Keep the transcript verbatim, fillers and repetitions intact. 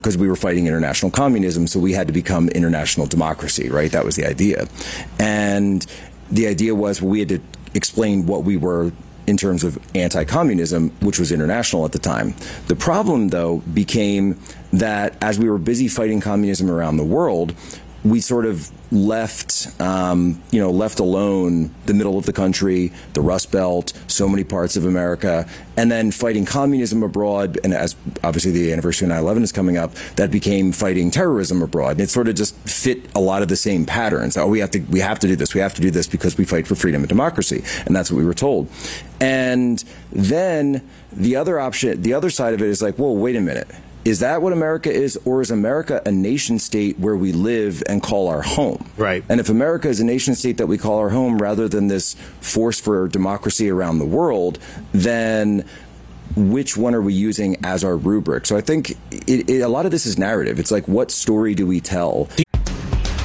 because we were fighting international communism, so we had to become international democracy, right? That was the idea. And the idea was, well, we had to explain what we were in terms of anti-communism, which was international at the time. The problem, though, became that as we were busy fighting communism around the world, we sort of left, um, you know, left alone the middle of the country, the Rust Belt, so many parts of America, and then fighting communism abroad. And as obviously the anniversary of nine eleven is coming up, that became fighting terrorism abroad. And it sort of just fit a lot of the same patterns. Oh, we have to, we have to do this. We have to do this because we fight for freedom and democracy, and that's what we were told. And then the other option, the other side of it is like, whoa, wait a minute. Is that what America is, or is America a nation state where we live and call our home? Right. And if America is a nation state that we call our home rather than this force for democracy around the world, then which one are we using as our rubric? So I think it, it, a lot of this is narrative. It's like, what story do we tell?